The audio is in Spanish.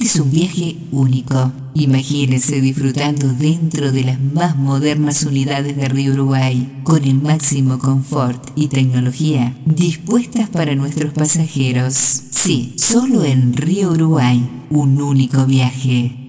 Este es un viaje único. Imagínense disfrutando dentro de las más modernas unidades de Río Uruguay, con el máximo confort y tecnología dispuestas para nuestros pasajeros. Sí, solo en Río Uruguay, un único viaje.